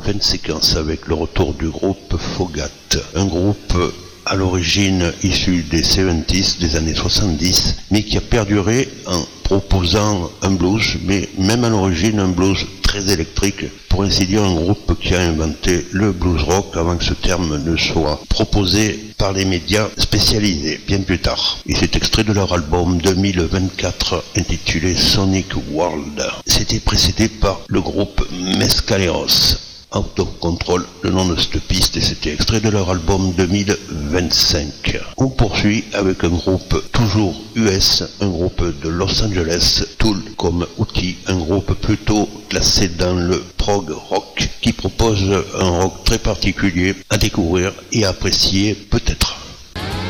Fin de séquence avec le retour du groupe Fogat, un groupe à l'origine issu des 70s, des années 70, mais qui a perduré en proposant un blues, mais même à l'origine un blues très électrique, pour ainsi dire un groupe qui a inventé le blues rock avant que ce terme ne soit proposé par les médias spécialisés bien plus tard. Et c'est extrait de leur album 2024 intitulé Sonic World. C'était précédé par le groupe Mescaleros. Out of Control, le nom de cette piste, et c'était extrait de leur album 2025. On poursuit avec un groupe toujours US, un groupe de Los Angeles, Tool comme outil, un groupe plutôt classé dans le prog rock, qui propose un rock très particulier à découvrir et à apprécier peut-être.